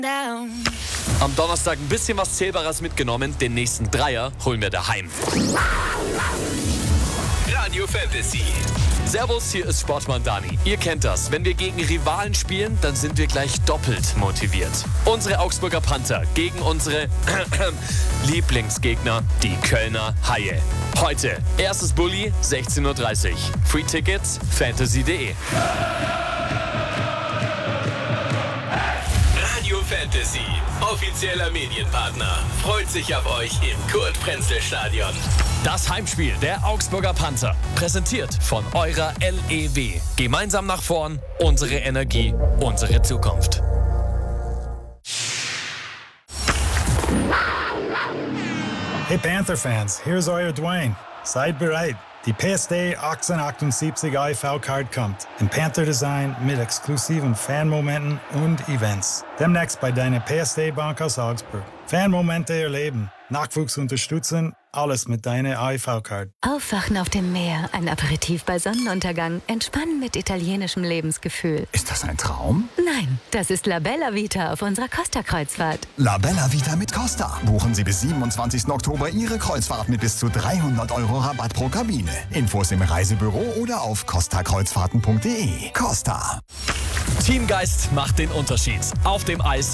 Am Donnerstag ein bisschen was Zählbares mitgenommen. Den nächsten Dreier holen wir daheim. Radio Fantasy. Servus, hier ist Sportmann Dani. Ihr kennt das. Wenn wir gegen Rivalen spielen, dann sind wir gleich doppelt motiviert. Unsere Augsburger Panther gegen unsere Lieblingsgegner, die Kölner Haie. Heute, erstes Bulli, 16:30 Uhr. Free Tickets, fantasy.de. Radio Fantasy, offizieller Medienpartner, freut sich auf euch im Kurt-Prenzel-Stadion. Das Heimspiel der Augsburger Panther, präsentiert von eurer LEW. Gemeinsam nach vorn, unsere Energie, unsere Zukunft. Hey Panther-Fans, here's euer Dwayne. Seid bereit. Die PSD 1878 IV-Card kommt. In Panther-Design mit exklusiven Fanmomenten und Events. Demnächst bei deiner PSD-Bank aus Augsburg. Fanmomente erleben, Nachwuchs unterstützen, alles mit deiner IV-Card. Aufwachen auf dem Meer, ein Aperitif bei Sonnenuntergang, entspannen mit italienischem Lebensgefühl. Ist das ein Traum? Nein, das ist La Bella Vita auf unserer Costa-Kreuzfahrt. La Bella Vita mit Costa. Buchen Sie bis 27. Oktober Ihre Kreuzfahrt mit bis zu 300 € Rabatt pro Kabine. Infos im Reisebüro oder auf costakreuzfahrten.de. Costa. Teamgeist macht den Unterschied. Auf dem Eis